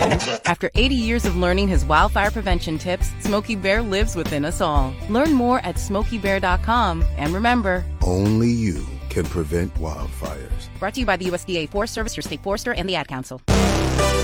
After 80 years of learning his wildfire prevention tips, Smokey Bear lives within us all. Learn more at SmokeyBear.com. And remember, only you can prevent wildfires. Brought to you by the USDA Forest Service, your state forester, and the Ad Council.